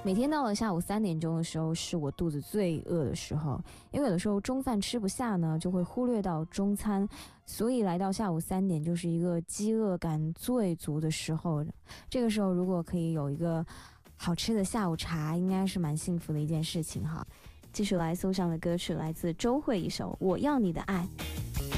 每天到了下午3点钟的时候是我肚子最饿的时候，因为有的时候中饭吃不下呢，就会忽略到中餐，所以来到下午3点就是一个饥饿感最足的时候。这个时候如果可以有一个好吃的下午茶，应该是蛮幸福的一件事情哈。继续来送上的歌曲来自周蕙一首《我要你的爱》。